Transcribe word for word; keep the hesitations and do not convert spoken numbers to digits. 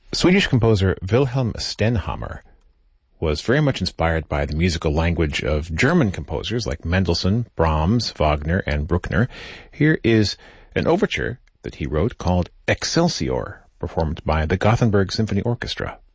Swedish composer Wilhelm Stenhammar was very much inspired by the musical language of German composers like Mendelssohn, Brahms, Wagner, and Bruckner. Here is an overture that he wrote called Excelsior, performed by the Gothenburg Symphony Orchestra.